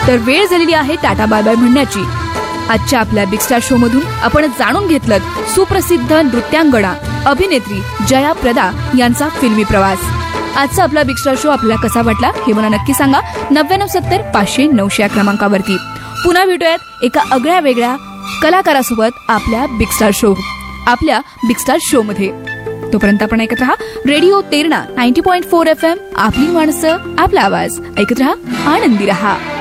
तर वेळ झालेली आहे टाटा बाय बाय म्हणण्याची. आजच्या आपल्या बिग स्टार शो मधून आपण जाणून घेतलं सुप्रसिद्ध नृत्यांगना अभिनेत्री जया प्रदा यांचा फिल्मी प्रवास. आजचा आपला बिग स्टार शो आपल्याला कसा वाटला हे मला नक्की सांगा 9970 500 900 या क्रमांकावरती. पुन्हा भेटूयात एका आगळ्या वेगळ्या कलाकारासोबत आपल्या बिग स्टार शो मध्ये. तोपर्यंत आपण ऐकत रहा रेडिओ तेरणा 90.4 FM. आपली माणसं आपला आवाज. ऐकत रहा, आनंदी रहा.